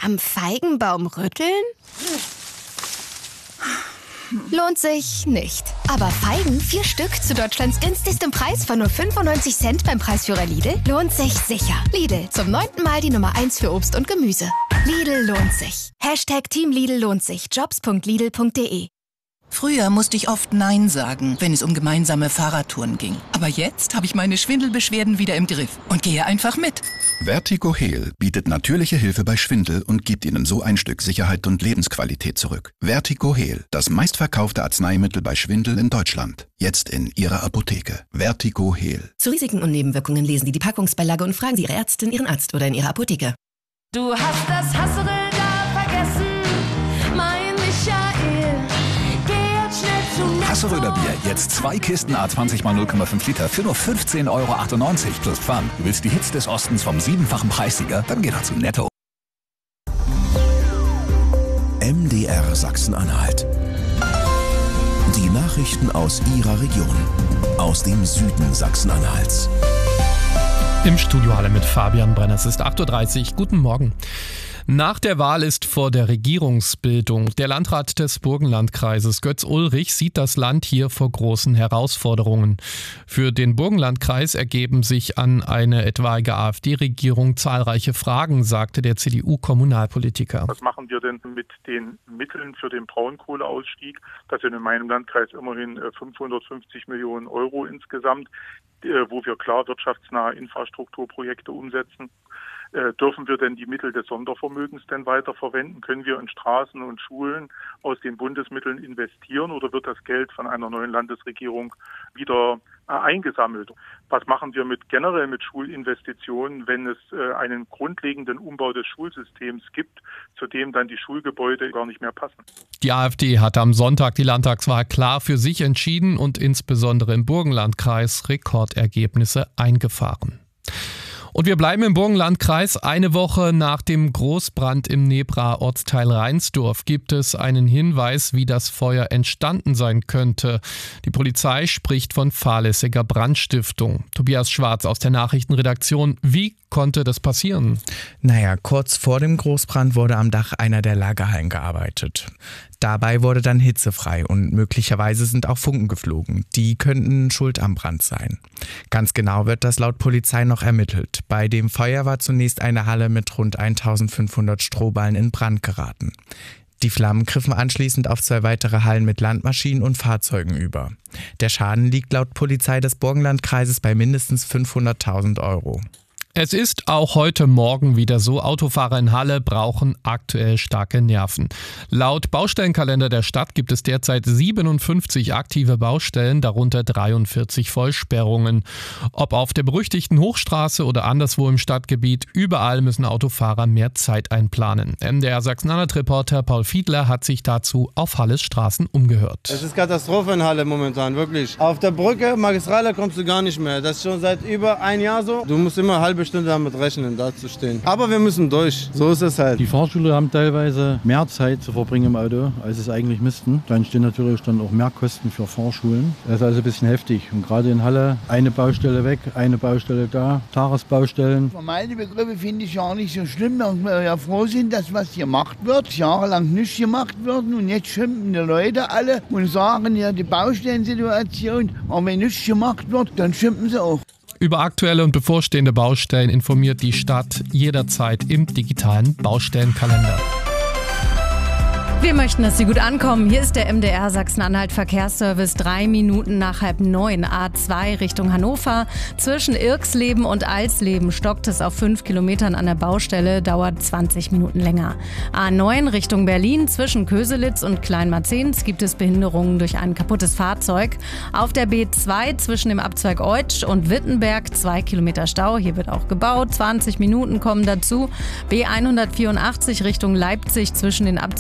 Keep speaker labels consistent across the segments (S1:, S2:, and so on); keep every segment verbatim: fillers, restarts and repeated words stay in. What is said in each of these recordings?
S1: Am Feigenbaum rütteln? Lohnt sich nicht. Aber Feigen, vier Stück zu Deutschlands günstigstem Preis von nur fünfundneunzig Cent beim Preisführer Lidl, lohnt sich sicher. Lidl, zum neunten Mal die Nummer eins für Obst und Gemüse. Lidl lohnt sich. Hashtag Team Lidl lohnt sich. jobs punkt lidl punkt de.
S2: Früher musste ich oft Nein sagen, wenn es um gemeinsame Fahrradtouren ging. Aber jetzt habe ich meine Schwindelbeschwerden wieder im Griff und gehe einfach mit.
S3: Vertigo Heal bietet natürliche Hilfe bei Schwindel und gibt Ihnen so ein Stück Sicherheit und Lebensqualität zurück. Vertigo Heal, das meistverkaufte Arzneimittel bei Schwindel in Deutschland. Jetzt in Ihrer Apotheke. Vertigo Heal.
S4: Zu Risiken und Nebenwirkungen lesen Sie die Packungsbeilage und fragen Sie Ihre Ärztin, Ihren Arzt oder in Ihrer Apotheke.
S5: Du hast das Hasserl da vergessen, mein Michael. Geh jetzt schnell zu Netto.
S6: Hasseröder Bier, jetzt zwei Kisten A zwanzig mal null Komma fünf Liter für nur fünfzehn Euro achtundneunzig plus Pfand. Du willst die Hits des Ostens vom siebenfachen Preissieger? Dann geh doch zu Netto.
S7: M D R Sachsen-Anhalt. Die Nachrichten aus Ihrer Region. Aus dem Süden Sachsen-Anhalts.
S8: Im Studio Halle mit Fabian Brenner. Es ist acht Uhr dreißig. Guten Morgen. Nach der Wahl ist vor der Regierungsbildung. Der Landrat des Burgenlandkreises Götz Ulrich sieht das Land hier vor großen Herausforderungen. Für den Burgenlandkreis ergeben sich an eine etwaige AfD-Regierung zahlreiche Fragen, sagte der C D U-Kommunalpolitiker.
S9: Was machen wir denn mit den Mitteln für den Braunkohleausstieg? Das sind in meinem Landkreis immerhin fünfhundertfünfzig Millionen Euro insgesamt, wo wir klar wirtschaftsnahe Infrastrukturprojekte umsetzen. Äh, dürfen wir denn die Mittel des Sondervermögens denn weiter verwenden? Können wir in Straßen und Schulen aus den Bundesmitteln investieren oder wird das Geld von einer neuen Landesregierung wieder äh, eingesammelt? Was machen wir mit generell mit Schulinvestitionen, wenn es äh, einen grundlegenden Umbau des Schulsystems gibt, zu dem dann die Schulgebäude gar nicht mehr passen?
S8: Die AfD hat am Sonntag die Landtagswahl klar für sich entschieden und insbesondere im Burgenlandkreis Rekordergebnisse eingefahren. Und wir bleiben im Burgenlandkreis. Eine Woche nach dem Großbrand im Nebra Ortsteil Reinsdorf gibt es einen Hinweis, wie das Feuer entstanden sein könnte. Die Polizei spricht von fahrlässiger Brandstiftung. Tobias Schwarz aus der Nachrichtenredaktion. Wie konnte das passieren?
S10: Naja, kurz vor dem Großbrand wurde am Dach einer der Lagerhallen gearbeitet. Dabei wurde dann hitzefrei und möglicherweise sind auch Funken geflogen. Die könnten schuld am Brand sein. Ganz genau wird das laut Polizei noch ermittelt. Bei dem Feuer war zunächst eine Halle mit rund eintausendfünfhundert Strohballen in Brand geraten. Die Flammen griffen anschließend auf zwei weitere Hallen mit Landmaschinen und Fahrzeugen über. Der Schaden liegt laut Polizei des Burgenlandkreises bei mindestens fünfhunderttausend Euro.
S8: Es ist auch heute Morgen wieder so, Autofahrer in Halle brauchen aktuell starke Nerven. Laut Baustellenkalender der Stadt gibt es derzeit siebenundfünfzig aktive Baustellen, darunter dreiundvierzig Vollsperrungen. Ob auf der berüchtigten Hochstraße oder anderswo im Stadtgebiet, überall müssen Autofahrer mehr Zeit einplanen. M D R Sachsen-Anhalt-Reporter Paul Fiedler hat sich dazu auf Halles Straßen umgehört.
S11: Es ist Katastrophe in Halle momentan, wirklich. Auf der Brücke, Magistrale, kommst du gar nicht mehr. Das ist schon seit über ein Jahr so. Du musst immer halbe Stunde damit rechnen, da zu stehen. Aber wir müssen durch. So ist es halt.
S12: Die Fahrschüler haben teilweise mehr Zeit zu verbringen im Auto, als es eigentlich müssten. Da entstehen natürlich dann auch mehr Kosten für Fahrschulen. Das ist also ein bisschen heftig. Und gerade in Halle eine Baustelle weg, eine Baustelle da, Tagesbaustellen.
S13: Für meine Begriffe finde ich ja nicht so schlimm, dass wir ja froh sind, dass was gemacht wird. Jahrelang nicht gemacht wird und jetzt schimpfen die Leute alle und sagen ja die Baustellensituation. Aber wenn nichts gemacht wird, dann schimpfen sie auch.
S8: Über aktuelle und bevorstehende Baustellen informiert die Stadt jederzeit im digitalen Baustellenkalender.
S14: Wir möchten, dass Sie gut ankommen. Hier ist der M D R Sachsen-Anhalt Verkehrsservice. Drei Minuten nach halb neun. A zwei Richtung Hannover. Zwischen Irxleben und Alsleben stockt es auf fünf Kilometern an der Baustelle. Dauert zwanzig Minuten länger. A neun Richtung Berlin. Zwischen Köselitz und Kleinmarzens gibt es Behinderungen durch ein kaputtes Fahrzeug. Auf der B zwei zwischen dem Abzweig Eutsch und Wittenberg zwei Kilometer Stau. Hier wird auch gebaut. zwanzig Minuten kommen dazu. B hundertvierundachtzig Richtung Leipzig zwischen den Abzweigen Rot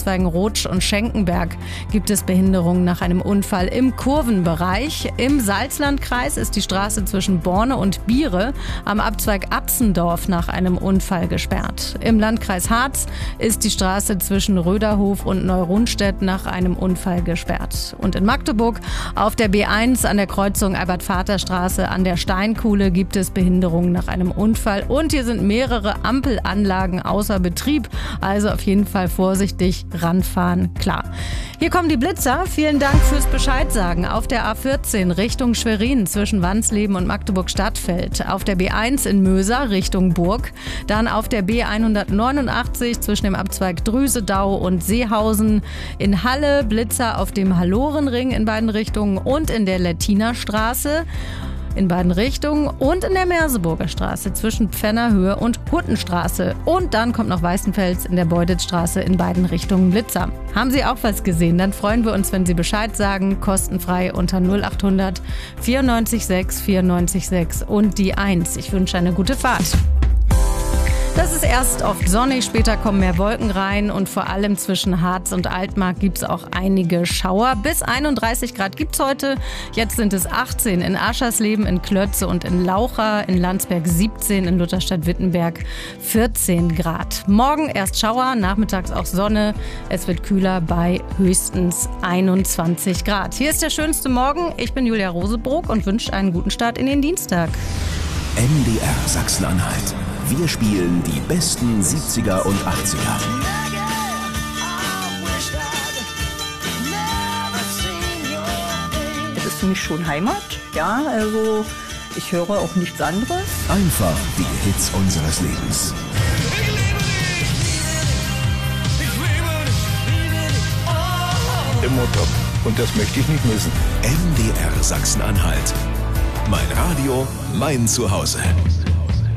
S14: Rutsch und Schenkenberg gibt es Behinderungen nach einem Unfall im Kurvenbereich. Im Salzlandkreis ist die Straße zwischen Borne und Biere am Abzweig Absendorf nach einem Unfall gesperrt. Im Landkreis Harz ist die Straße zwischen Röderhof und Neurundstedt nach einem Unfall gesperrt. Und in Magdeburg auf der B eins an der Kreuzung Albert-Vater-Straße an der Steinkuhle gibt es Behinderungen nach einem Unfall. Und hier sind mehrere Ampelanlagen außer Betrieb. Also auf jeden Fall vorsichtig ranfahren, klar. Hier kommen die Blitzer. Vielen Dank fürs Bescheidsagen. Auf der A vierzehn Richtung Schwerin zwischen Wansleben und Magdeburg-Stadtfeld. Auf der B eins in Möser Richtung Burg. Dann auf der B hundertneunundachtzig zwischen dem Abzweig Drüsedau und Seehausen. In Halle Blitzer auf dem Hallorenring in beiden Richtungen und in der Lettinerstraße in beiden Richtungen und in der Merseburger Straße zwischen Pfennerhöhe und Huttenstraße. Und dann kommt noch Weißenfels in der Beuditzstraße in beiden Richtungen Blitzer. Haben Sie auch was gesehen? Dann freuen wir uns, wenn Sie Bescheid sagen. Kostenfrei unter null acht hundert vierundneunzig sechs vierundneunzig sechs und die eins. Ich wünsche eine gute Fahrt. Das ist erst oft sonnig, später kommen mehr Wolken rein und vor allem zwischen Harz und Altmark gibt es auch einige Schauer. Bis einunddreißig Grad gibt es heute, jetzt sind es achtzehn in Aschersleben, in Klötze und in Laucha, in Landsberg siebzehn, in Lutherstadt-Wittenberg vierzehn Grad. Morgen erst Schauer, nachmittags auch Sonne, es wird kühler bei höchstens einundzwanzig Grad. Hier ist der schönste Morgen, ich bin Julia Rosebrock und wünsche einen guten Start in den Dienstag.
S7: M D R Sachsen-Anhalt. Wir spielen die besten siebziger und achtziger.
S15: Es ist für mich schon Heimat, ja, also ich höre auch nichts anderes.
S7: Einfach die Hits unseres Lebens.
S6: Immer top. Und das möchte ich nicht missen.
S7: M D R Sachsen-Anhalt. Mein Radio, mein Zuhause.